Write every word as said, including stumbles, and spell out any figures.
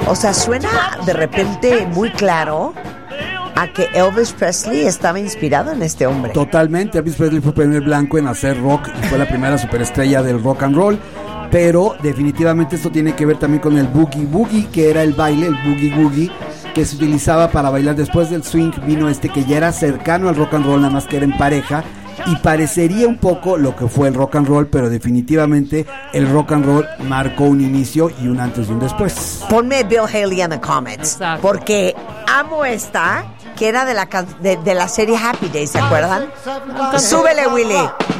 O sea, suena de repente muy claro a que Elvis Presley estaba inspirado en este hombre. Totalmente. Elvis Presley fue el primer blanco en hacer rock y fue la primera superestrella del rock and roll. Pero definitivamente esto tiene que ver también con el boogie boogie, que era el baile, el boogie woogie, que se utilizaba para bailar. Después del swing vino este que ya era cercano al rock and roll, nada más que era en pareja, y parecería un poco lo que fue el rock and roll, pero definitivamente el rock and roll marcó un inicio y un antes y un después. Ponme Bill Haley en the comments. Exacto. Porque amo esta, que era de la, de, de la serie Happy Days, ¿se acuerdan? Súbele, Willy.